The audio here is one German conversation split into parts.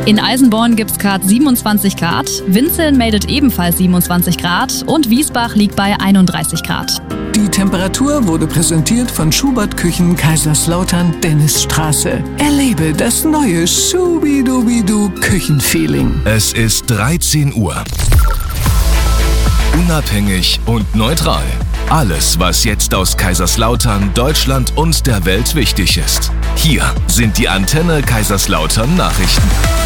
In Eisenborn gibt's gerade 27 Grad, Winzeln meldet ebenfalls 27 Grad und Wiesbach liegt bei 31 Grad. Die Temperatur wurde präsentiert von Schubert Küchen Kaiserslautern Dennisstraße. Erlebe das neue Schubidubidu Küchenfeeling. Es ist 13 Uhr. Unabhängig und neutral. Alles, was jetzt aus Kaiserslautern, Deutschland und der Welt wichtig ist. Hier sind die Antenne Kaiserslautern Nachrichten.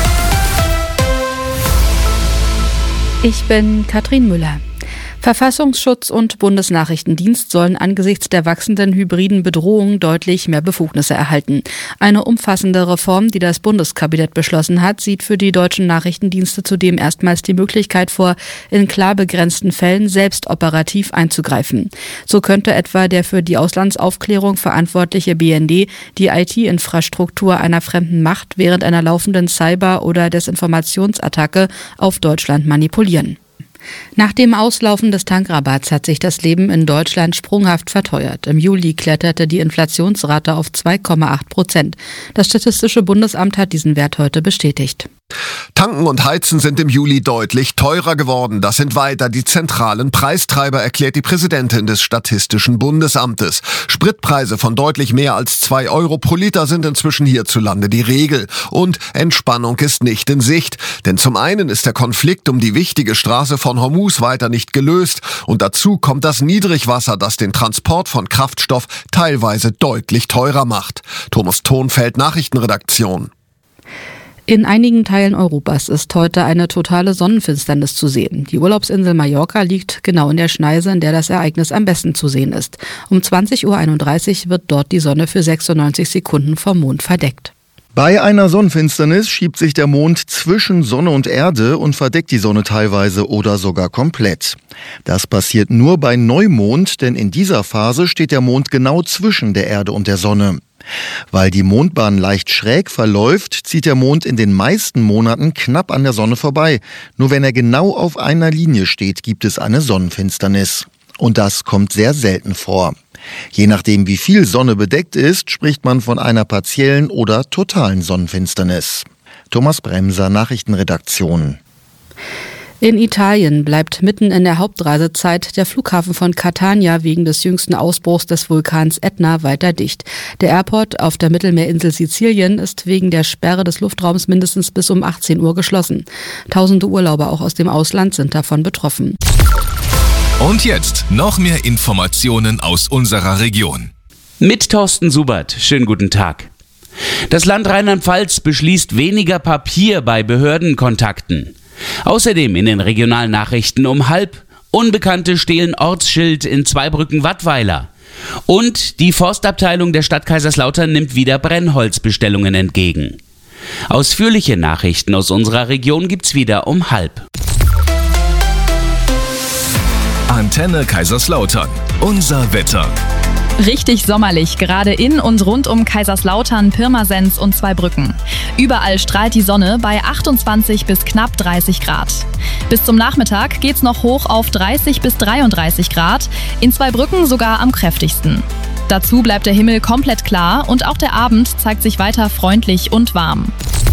Ich bin Katrin Müller. Verfassungsschutz und Bundesnachrichtendienst sollen angesichts der wachsenden hybriden Bedrohung deutlich mehr Befugnisse erhalten. Eine umfassende Reform, die das Bundeskabinett beschlossen hat, sieht für die deutschen Nachrichtendienste zudem erstmals die Möglichkeit vor, in klar begrenzten Fällen selbst operativ einzugreifen. So könnte etwa der für die Auslandsaufklärung verantwortliche BND die IT-Infrastruktur einer fremden Macht während einer laufenden Cyber- oder Desinformationsattacke auf Deutschland manipulieren. Nach dem Auslaufen des Tankrabatts hat sich das Leben in Deutschland sprunghaft verteuert. Im Juli kletterte die Inflationsrate auf 2,8%. Das Statistische Bundesamt hat diesen Wert heute bestätigt. Tanken und Heizen sind im Juli deutlich teurer geworden. Das sind weiter die zentralen Preistreiber, erklärt die Präsidentin des Statistischen Bundesamtes. Spritpreise von deutlich mehr als 2 Euro pro Liter sind inzwischen hierzulande die Regel. Und Entspannung ist nicht in Sicht. Denn zum einen ist der Konflikt um die wichtige Straße von Hormuz weiter nicht gelöst. Und dazu kommt das Niedrigwasser, das den Transport von Kraftstoff teilweise deutlich teurer macht. Thomas Thonfeld, Nachrichtenredaktion. In einigen Teilen Europas ist heute eine totale Sonnenfinsternis zu sehen. Die Urlaubsinsel Mallorca liegt genau in der Schneise, in der das Ereignis am besten zu sehen ist. Um 20:31 Uhr wird dort die Sonne für 96 Sekunden vom Mond verdeckt. Bei einer Sonnenfinsternis schiebt sich der Mond zwischen Sonne und Erde und verdeckt die Sonne teilweise oder sogar komplett. Das passiert nur bei Neumond, denn in dieser Phase steht der Mond genau zwischen der Erde und der Sonne. Weil die Mondbahn leicht schräg verläuft, zieht der Mond in den meisten Monaten knapp an der Sonne vorbei. Nur wenn er genau auf einer Linie steht, gibt es eine Sonnenfinsternis. Und das kommt sehr selten vor. Je nachdem, wie viel Sonne bedeckt ist, spricht man von einer partiellen oder totalen Sonnenfinsternis. Thomas Bremser, Nachrichtenredaktion. In Italien bleibt mitten in der Hauptreisezeit der Flughafen von Catania wegen des jüngsten Ausbruchs des Vulkans Ätna weiter dicht. Der Airport auf der Mittelmeerinsel Sizilien ist wegen der Sperre des Luftraums mindestens bis um 18 Uhr geschlossen. Tausende Urlauber auch aus dem Ausland sind davon betroffen. Und jetzt noch mehr Informationen aus unserer Region. Mit Thorsten Subert. Schönen guten Tag. Das Land Rheinland-Pfalz beschließt weniger Papier bei Behördenkontakten. Außerdem in den regionalen Nachrichten um 12:30 Unbekannte stehlen Ortsschild in Zweibrücken-Wattweiler. Und die Forstabteilung der Stadt Kaiserslautern nimmt wieder Brennholzbestellungen entgegen. Ausführliche Nachrichten aus unserer Region gibt's wieder um 12:30. Antenne Kaiserslautern. Unser Wetter. Richtig sommerlich, gerade in und rund um Kaiserslautern, Pirmasens und Zweibrücken. Überall strahlt die Sonne bei 28 bis knapp 30 Grad. Bis zum Nachmittag geht's noch hoch auf 30 bis 33 Grad, in Zweibrücken sogar am kräftigsten. Dazu bleibt der Himmel komplett klar und auch der Abend zeigt sich weiter freundlich und warm.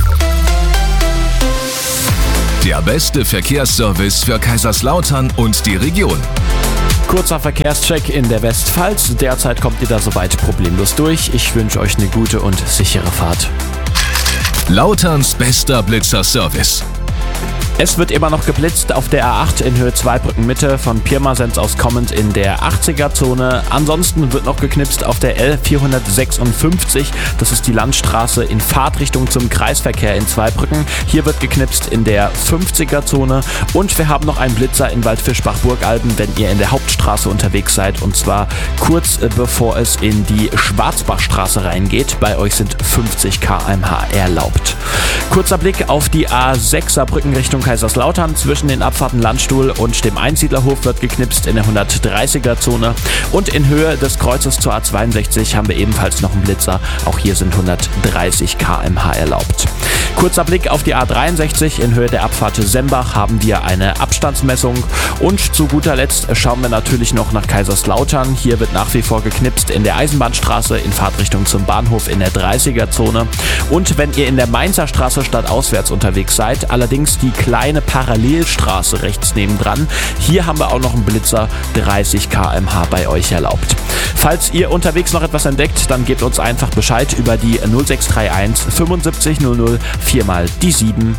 Der beste Verkehrsservice für Kaiserslautern und die Region. Kurzer Verkehrscheck in der Westpfalz. Derzeit kommt ihr da soweit problemlos durch. Ich wünsche euch eine gute und sichere Fahrt. Lauterns bester Blitzerservice. Es wird immer noch geblitzt auf der A8 in Höhe Zweibrücken Mitte von Pirmasens aus kommend in der 80er-Zone. Ansonsten wird noch geknipst auf der L456. Das ist die Landstraße in Fahrtrichtung zum Kreisverkehr in Zweibrücken. Hier wird geknipst in der 50er-Zone. Und wir haben noch einen Blitzer in Waldfischbach-Burgalben, wenn ihr in der Hauptstraße unterwegs seid. Und zwar kurz bevor es in die Schwarzbachstraße reingeht. Bei euch sind 50 km/h erlaubt. Kurzer Blick auf die A6 Saarbrücken Richtung Kaiserslautern. Zwischen den Abfahrten Landstuhl und dem Einsiedlerhof wird geknipst in der 130er-Zone. Und in Höhe des Kreuzes zur A62 haben wir ebenfalls noch einen Blitzer. Auch hier sind 130 km/h erlaubt. Kurzer Blick auf die A63 in Höhe der Abfahrt Sembach haben wir eine Abstandsmessung. Und zu guter Letzt schauen wir natürlich noch nach Kaiserslautern. Hier wird nach wie vor geknipst in der Eisenbahnstraße in Fahrtrichtung zum Bahnhof in der 30er-Zone. Und wenn ihr in der Mainzer Straße stadtauswärts unterwegs seid, allerdings die kleine Parallelstraße rechts nebendran, hier haben wir auch noch einen Blitzer, 30 km/h bei euch erlaubt. Falls ihr unterwegs noch etwas entdeckt, dann gebt uns einfach Bescheid über die 0631 75 00 4 mal die 7.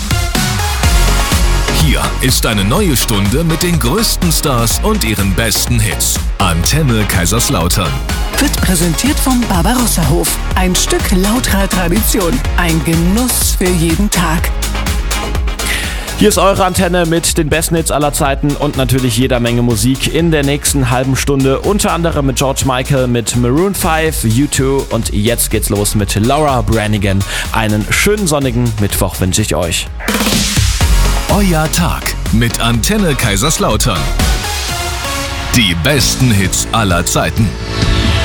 Hier ist eine neue Stunde mit den größten Stars und ihren besten Hits. Antenne Kaiserslautern. Wird präsentiert vom Barbarossa-Hof. Ein Stück lauterer Tradition. Ein Genuss für jeden Tag. Hier ist eure Antenne mit den besten Hits aller Zeiten und natürlich jeder Menge Musik in der nächsten halben Stunde. Unter anderem mit George Michael, mit Maroon 5, U2 und jetzt geht's los mit Laura Branigan. Einen schönen sonnigen Mittwoch wünsche ich euch. Euer Tag mit Antenne Kaiserslautern. Die besten Hits aller Zeiten.